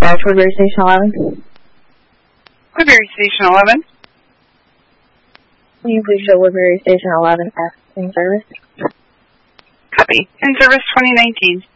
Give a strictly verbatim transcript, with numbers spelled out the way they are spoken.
Dispatch, Woodbury Station eleven. Woodbury Station eleven. Can you please show Woodbury Station eleven F in service? Copy. In service twenty nineteen.